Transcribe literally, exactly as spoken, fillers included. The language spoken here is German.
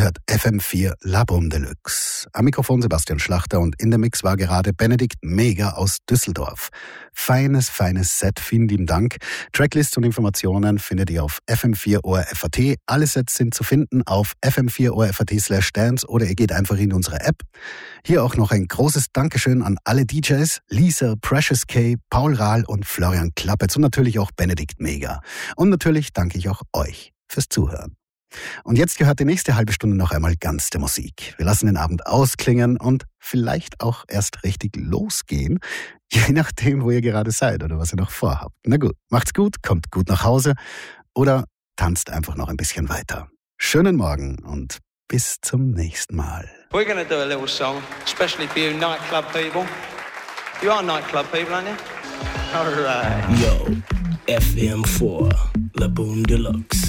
hört F M vier La Boom Deluxe. Am Mikrofon Sebastian Schlachter und in der Mix war gerade Benedikt Mega aus Düsseldorf. Feines, feines Set, vielen lieben Dank. Tracklists und Informationen findet ihr auf F M vier O R F A T. Alle Sets sind zu finden auf F M vier O R F A T slash dance oder ihr geht einfach in unsere App. Hier auch noch ein großes Dankeschön an alle D Js, Lisa, Precious K, Paul Rahl und Florian Klappetz und natürlich auch Benedikt Mega. Und natürlich danke ich auch euch fürs Zuhören. Und jetzt gehört die nächste halbe Stunde noch einmal ganz der Musik. Wir lassen den Abend ausklingen und vielleicht auch erst richtig losgehen, je nachdem, wo ihr gerade seid oder was ihr noch vorhabt. Na gut, macht's gut, kommt gut nach Hause oder tanzt einfach noch ein bisschen weiter. Schönen Morgen und bis zum nächsten Mal. We're gonna do a little song, especially for you nightclub people. You are nightclub people, aren't you? All right. Yo, F M four, La Boom Deluxe.